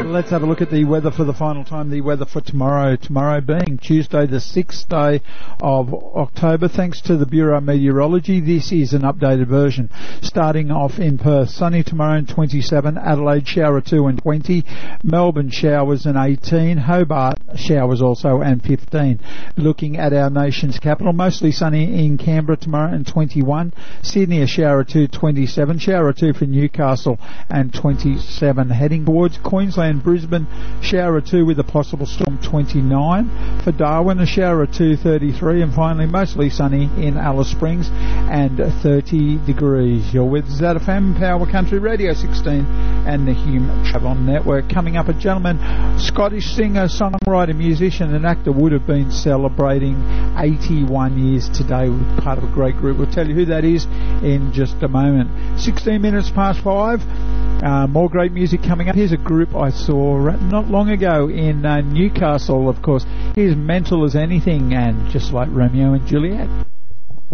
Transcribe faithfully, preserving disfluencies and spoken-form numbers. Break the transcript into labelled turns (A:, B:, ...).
A: Let's have a look at the weather for the final time. The weather for tomorrow. Tomorrow being Tuesday, the sixth day of October. Thanks to the Bureau of Meteorology, this is an updated version. Starting off in Perth, sunny tomorrow and twenty-seven. Adelaide, shower two and twenty. Melbourne, showers and eighteen. Hobart, showers also and fifteen. Looking at our nation's capital, mostly sunny in Canberra tomorrow and twenty-one. Sydney, a shower two, twenty-seven. Shower two for Newcastle and twenty-seven. Heading towards Queensland, Brisbane, shower two with a possible storm, twenty-nine. For Darwin, a shower two, thirty-three. And finally, mostly sunny in Alice Springs and thirty degrees. You're with Zad F M, Power Country Radio sixteen and the Hume Travon Network. Coming up, a gentleman, Scottish singer, songwriter, musician and actor, would have been celebrating eighty-one years today with part of a great group. We'll tell you who that is in just a moment. sixteen minutes past five. Uh, more great music coming up. Here's a group I saw not long ago in uh, Newcastle, of course. Here's Mental as Anything, and just like Romeo and Juliet.